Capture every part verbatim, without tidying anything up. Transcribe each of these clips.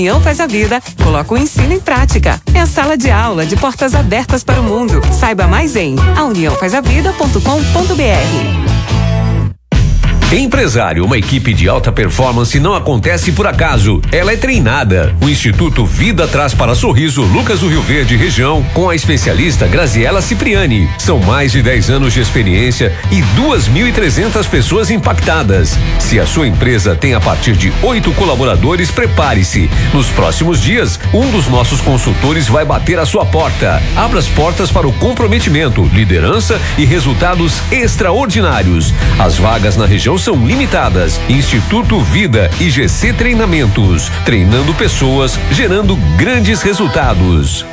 União Faz a Vida coloca o ensino em prática. É a sala de aula de portas abertas para o mundo. Saiba mais em a união faz a vida ponto com ponto br. Empresário, uma equipe de alta performance não acontece por acaso, ela é treinada. O Instituto Vida traz para Sorriso Lucas do Rio Verde região com a especialista Graziela Cipriani. São mais de dez anos de experiência e duas mil e trezentas pessoas impactadas. Se a sua empresa tem a partir de oito colaboradores, prepare-se. Nos próximos dias, um dos nossos consultores vai bater a sua porta. Abra as portas para o comprometimento, liderança e resultados extraordinários. As vagas na região são limitadas. Instituto Vida e G C Treinamentos, treinando pessoas, gerando grandes resultados.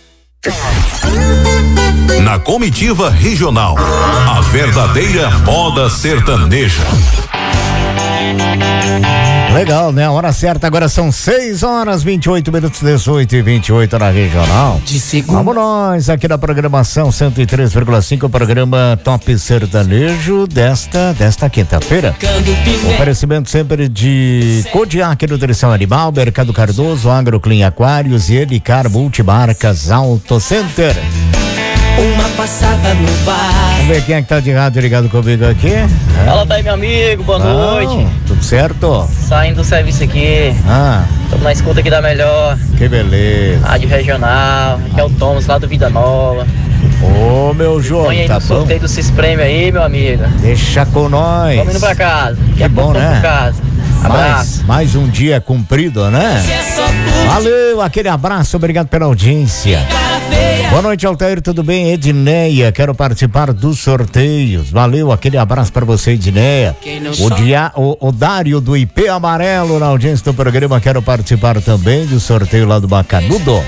Na comitiva regional, a verdadeira moda sertaneja. Legal, né? A hora certa agora são seis horas, vinte e oito minutos, dezoito e vinte e oito na regional. De segunda. Vamos nós aqui na programação cento e três vírgula cinco, o programa Top Sertanejo desta, desta quinta-feira. Oferecimento sempre de Kodiak Nutrição Animal, Mercado Cardoso, Agroclean Aquários e Elicar Multimarcas Auto Center. Uma passada no bar. Vamos ver quem é que tá de rádio ligado comigo aqui. É. Fala daí, meu amigo, boa Não, noite. Tudo certo? Saindo do serviço aqui. Ah. Estamos na escuta aqui da melhor. Que beleza. Rádio Regional. Aqui é o Thomas, lá do Vida Nova. Ô, meu João, Põe aí tá no bom? sorteio do Cis Prêmio aí, meu amigo. Deixa com nós. Vamos indo pra casa. Que bom, né? Pra casa. Mais, mais um dia cumprido, né? Valeu, aquele abraço, obrigado pela audiência. Boa noite, Altair, tudo bem? Edneia, quero participar dos sorteios. Valeu, aquele abraço pra você, Edneia. O, dia, o, o Dário do I P Amarelo na audiência do programa, quero participar também do sorteio lá do Bacanudo.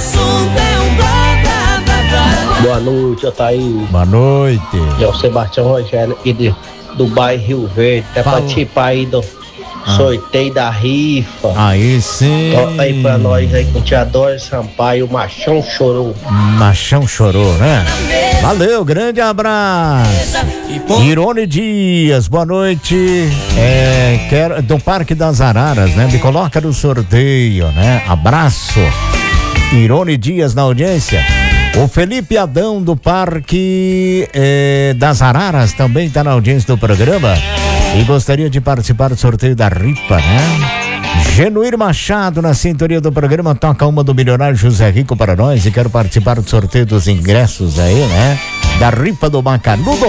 Boa noite, Altair. Boa noite. É o Sebastião Rogério aqui de, do bairro Rio Verde. É Fala. participar aí do ah. sorteio da rifa. Aí sim. Toca aí pra nós aí com o Tiador Sampaio, o Machão Chorou. Machão Chorou, né? Valeu, grande abraço. Irone Dias, boa noite. É, quero, do Parque das Araras, né? Me coloca no sorteio, né? Abraço. Irone Dias na audiência. O Felipe Adão do Parque eh, das Araras também está na audiência do programa e gostaria de participar do sorteio da rifa, né? Genuir Machado na sintonia do programa, toca uma do milionário José Rico para nós e quero participar do sorteio dos ingressos aí, né? Da rifa do Bacanudo.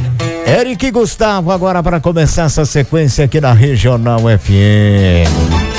Eric Gustavo agora para começar essa sequência aqui na Regional F M.